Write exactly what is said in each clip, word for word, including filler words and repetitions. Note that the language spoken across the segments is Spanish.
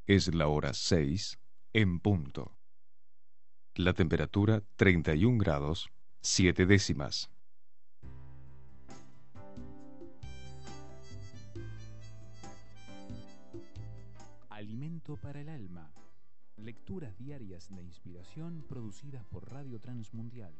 Es la hora seis en punto. La temperatura treinta y un grados, siete décimas. Alimento para el alma. Lecturas diarias de inspiración producidas por Radio Transmundial.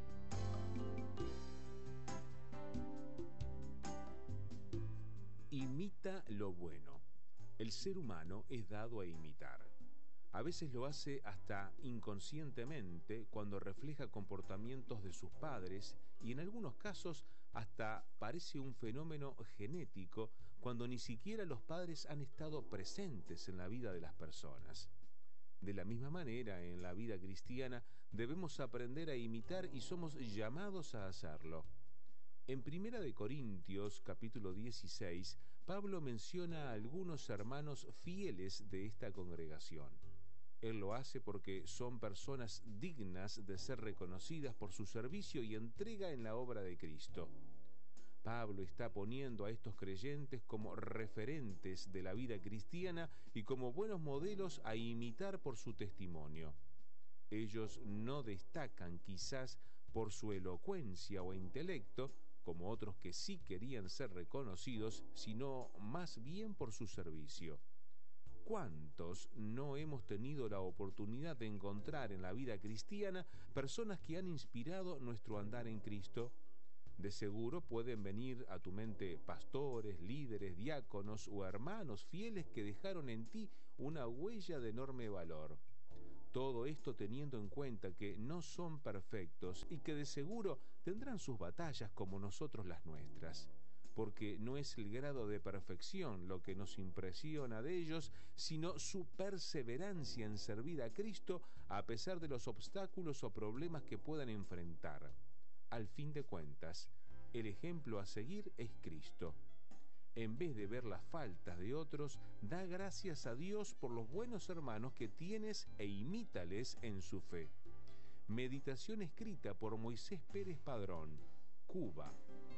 Imita lo bueno. El ser humano es dado a imitar. A veces lo hace hasta inconscientemente cuando refleja comportamientos de sus padres y en algunos casos hasta parece un fenómeno genético cuando ni siquiera los padres han estado presentes en la vida de las personas. De la misma manera, en la vida cristiana debemos aprender a imitar y somos llamados a hacerlo. En Primera de Corintios, capítulo dieciséis, Pablo menciona a algunos hermanos fieles de esta congregación. Él lo hace porque son personas dignas de ser reconocidas por su servicio y entrega en la obra de Cristo. Pablo está poniendo a estos creyentes como referentes de la vida cristiana y como buenos modelos a imitar por su testimonio. Ellos no destacan quizás por su elocuencia o intelecto, como otros que sí querían ser reconocidos, sino más bien por su servicio. ¿Cuántos no hemos tenido la oportunidad de encontrar en la vida cristiana personas que han inspirado nuestro andar en Cristo? De seguro pueden venir a tu mente pastores, líderes, diáconos o hermanos fieles que dejaron en ti una huella de enorme valor. Todo esto teniendo en cuenta que no son perfectos y que de seguro tendrán sus batallas como nosotros las nuestras, porque no es el grado de perfección lo que nos impresiona de ellos, sino su perseverancia en servir a Cristo a pesar de los obstáculos o problemas que puedan enfrentar. Al fin de cuentas, el ejemplo a seguir es Cristo. En vez de ver las faltas de otros, da gracias a Dios por los buenos hermanos que tienes e imítales en su fe. Meditación escrita por Moisés Pérez Padrón, Cuba,